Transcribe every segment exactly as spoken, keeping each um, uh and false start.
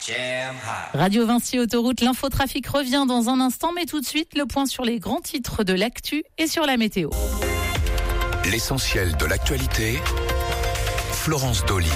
Radio Vinci Autoroute, l'infotrafic revient dans un instant, mais tout de suite, le point sur les grands titres de l'actu et sur la météo. L'essentiel de l'actualité, Florence Dolly.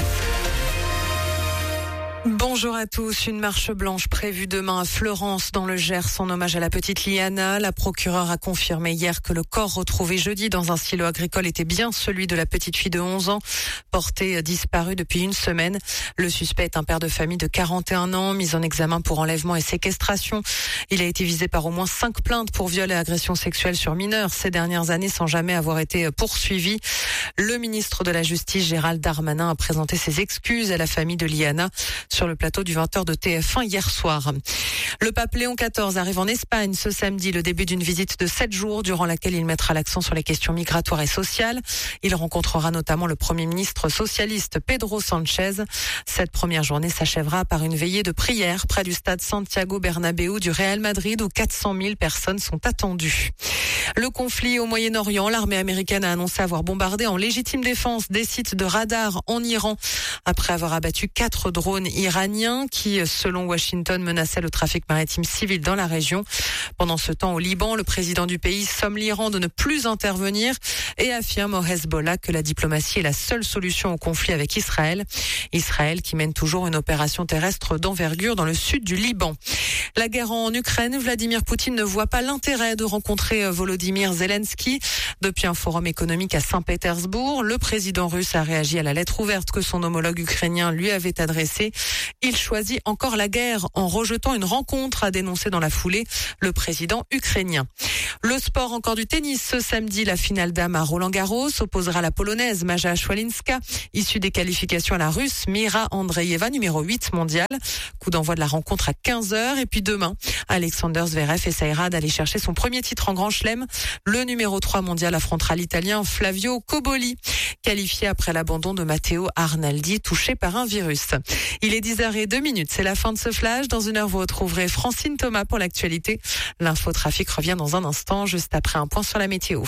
Bonjour à tous. Une marche blanche prévue demain à Fleurance dans le Gers en hommage à la petite Liana. La procureure a confirmé hier que le corps retrouvé jeudi dans un silo agricole était bien celui de la petite fille de onze ans, portée disparue depuis une semaine. Le suspect est un père de famille de quarante et un ans, mis en examen pour enlèvement et séquestration. Il a été visé par au moins cinq plaintes pour viol et agression sexuelle sur mineurs ces dernières années sans jamais avoir été poursuivi. Le ministre de la Justice, Gérald Darmanin, a présenté ses excuses à la famille de Liana sur le plateau du vingt heures de T F un hier soir. Le pape Léon quatorze arrive en Espagne ce samedi, le début d'une visite de sept jours durant laquelle il mettra l'accent sur les questions migratoires et sociales. Il rencontrera notamment le Premier ministre socialiste Pedro Sánchez. Cette première journée s'achèvera par une veillée de prière près du stade Santiago Bernabéu du Real Madrid où quatre cent mille personnes sont attendues. Le conflit au Moyen-Orient, l'armée américaine a annoncé avoir bombardé en légitime défense des sites de radar en Iran après avoir abattu quatre drones iraniens qui, selon Washington, menaçaient le trafic maritime civil dans la région. Pendant ce temps, au Liban, le président du pays somme l'Iran de ne plus intervenir et affirme au Hezbollah que la diplomatie est la seule solution au conflit avec Israël. Israël qui mène toujours une opération terrestre d'envergure dans le sud du Liban. La guerre en Ukraine, Vladimir Poutine ne voit pas l'intérêt de rencontrer Volodymyr Zelensky. Depuis un forum économique à Saint-Pétersbourg, le président russe a réagi à la lettre ouverte que son homologue ukrainien lui avait adressée. Il choisit encore la guerre en rejetant une rencontre, a dénoncé dans la foulée le président ukrainien. Le sport, encore du tennis. Ce samedi, la finale dame à Roland-Garros opposera la polonaise Maja Szwalinska, issue des qualifications à la russe Mira Andreeva, numéro huit mondiale. Coup d'envoi de la rencontre à quinze heures. Et puis demain, Alexander Zverev essaiera d'aller chercher son premier titre en Grand Chelem. Le numéro trois mondial affrontera l'Italien Flavio Cobolli, qualifié après l'abandon de Matteo Arnaldi, touché par un virus. Il est dix heures zéro deux, c'est la fin de ce flash. Dans une heure, vous retrouverez Francine Thomas pour l'actualité. L'infotrafic revient dans un instant, juste après un point sur la météo.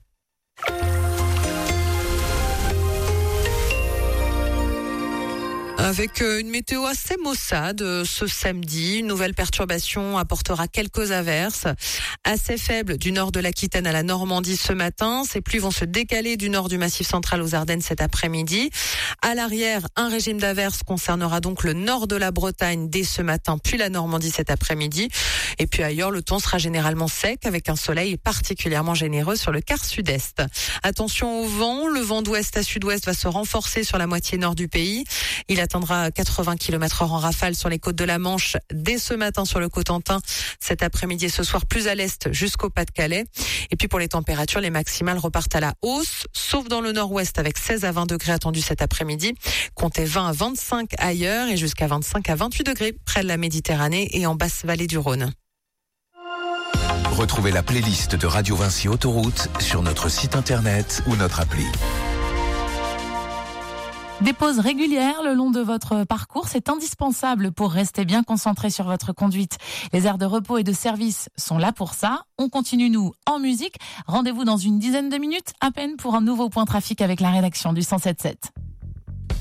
Avec une météo assez maussade ce samedi, une nouvelle perturbation apportera quelques averses assez faibles du nord de l'Aquitaine à la Normandie ce matin. Ces pluies vont se décaler du nord du Massif central aux Ardennes cet après-midi. À l'arrière, un régime d'averses concernera donc le nord de la Bretagne dès ce matin, puis la Normandie cet après-midi. Et puis ailleurs, le temps sera généralement sec avec un soleil particulièrement généreux sur le quart sud-est. Attention au vent, le vent d'ouest à sud-ouest va se renforcer sur la moitié nord du pays. Il atteindra quatre-vingts kilomètres heure en rafale sur les côtes de la Manche dès ce matin sur le Cotentin. Cet après-midi et ce soir plus à l'est jusqu'au Pas-de-Calais. Et puis pour les températures, les maximales repartent à la hausse, sauf dans le nord-ouest avec seize à vingt degrés attendus cet après-midi. Comptez vingt à vingt-cinq ailleurs et jusqu'à vingt-cinq à vingt-huit degrés près de la Méditerranée et en basse vallée du Rhône. Retrouvez la playlist de Radio Vinci Autoroute sur notre site internet ou notre appli. Des pauses régulières le long de votre parcours, c'est indispensable pour rester bien concentré sur votre conduite. Les aires de repos et de service sont là pour ça. On continue, nous, en musique. Rendez-vous dans une dizaine de minutes à peine pour un nouveau point trafic avec la rédaction du cent sept sept.